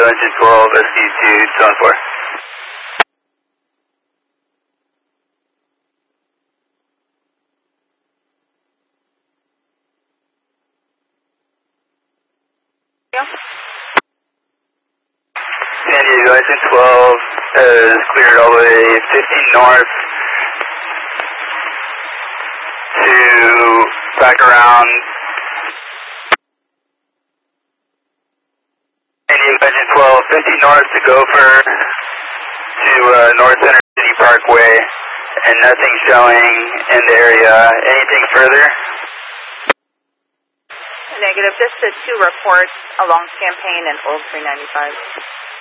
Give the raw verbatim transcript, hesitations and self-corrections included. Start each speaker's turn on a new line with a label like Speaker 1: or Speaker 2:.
Speaker 1: Diego, engine twelve, S D two, zone four.
Speaker 2: Yeah.
Speaker 1: San Diego, engine twelve, uh, is cleared all the way fifty north to back around. San Diego, engine twelve, fifty north to Gopher to uh, North Center City Parkway, and nothing showing in the area. Anything further?
Speaker 2: Negative. Just the two reports along Champaign and Old three ninety-five.